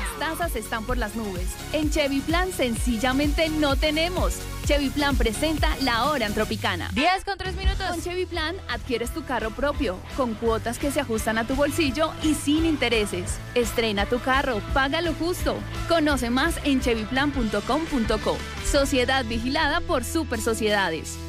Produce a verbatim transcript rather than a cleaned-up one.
tasas están por las nubes. En Chevy Plan sencillamente no tenemos. Chevy Plan presenta La Hora en Tropicana. diez con tres minutos. Con Chevy Plan adquieres tu carro propio, con cuotas que se ajustan a tu bolsillo y sin intereses. Estrena tu carro, paga lo justo. Conoce más en chevy plan punto com punto co. Sociedad vigilada por Super Sociedades.